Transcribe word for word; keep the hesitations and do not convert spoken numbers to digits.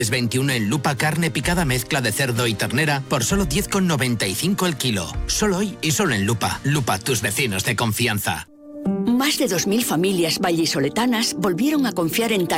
veintiuno en Lupa carne picada mezcla de cerdo y ternera por solo diez con noventa y cinco el kilo. Solo hoy y solo en Lupa. Lupa, tus vecinos de confianza. Más de dos mil familias vallisoletanas volvieron a confiar en Tan